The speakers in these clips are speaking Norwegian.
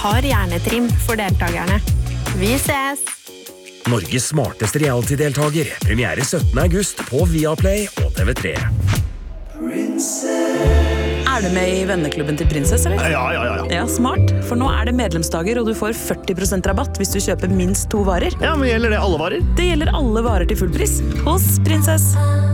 har hjernetrim for deltakerne. Vi ses! Norges smarteste reality-deltager. Premiere 17. august på Viaplay og TV3. Er du med i venneklubben til Prinsess, eller? Ja, smart. For nå er det medlemsdager, og du får 40% rabatt hvis du kjøper minst 2 varer. Ja, men gjelder det alle varer? Det gjelder alle varer til full pris. Hos Prinsess.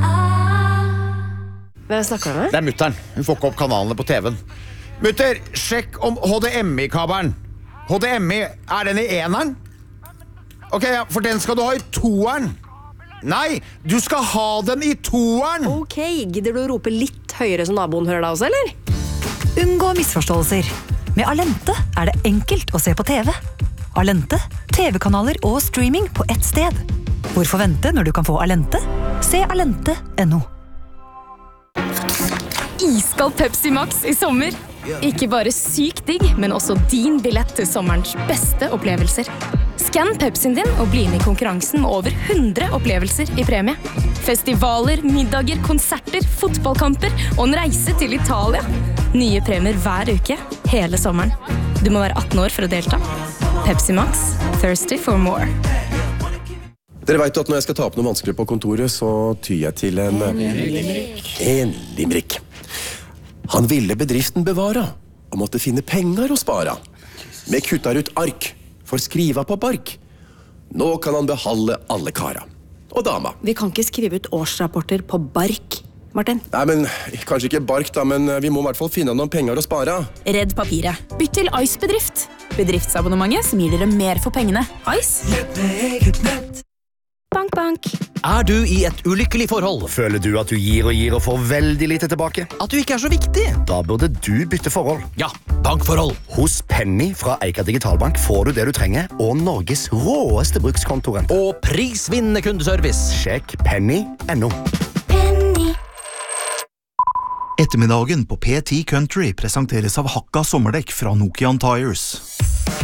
Hvem snakker du med? Det er mutteren. Hun får ikke opp kanalene på TV-en. Mutter, sjekk om HDMI-kabelen. HDMI, er den i eneren? Ok, ja, for den skal du ha i toeren. Nei, du skal ha den i toeren. Ok, gidder du å rope litt høyere så naboen hører deg også, eller? Unngå misforståelser. Med Alente er det enkelt å se på TV. Alente, TV-kanaler og streaming på ett sted. Hvorfor vente når du kan få Alente? Se alente.no. Iskald Pepsi Max i sommer. Ikke bare sykt digg, men også din billett til sommerens beste opplevelser. Skann Pepsien din og bli med i konkurransen med over 100 opplevelser i premie. Festivaler, middager, konserter, fotballkamper og en reise til Italia. Nye premier hver uke, hele sommeren. Du må være 18 år for å delta. Pepsi Max, thirsty for more. Dere vet at når jeg skal ta opp noe vanskelig på kontoret, så tyr jeg til en limerick. Han ville bedriften bevara, og måtte finne penger å spara. Med kuttar ut ark, for skriva på bark. Nå kan han behalde alle kara. Og dama. Vi kan ikke skrive ut årsrapporter på bark, Martin. Nei, men kanskje ikke bark da, men vi må i hvert fall finne noen penger å spara. Redd papiret. Bytt til Ice Bedrift. Bedriftsabonnementet som gir dere mer for pengene. Ice. Bank, bank. Er du i et ulykkelig forhold? Føler du at du gir og får veldig lite tilbake? At du ikke er så viktig? Da burde du bytte forhold. Ja, bankforhold. Hos Penny fra Eika Digitalbank får du det du trenger, og Norges råeste brukskontoren. Og prisvinnende kundeservice. Sjekk penny.no. Ettermiddagen på P10 Country presenteres av Hakka sommerdekk fra Nokian Tires.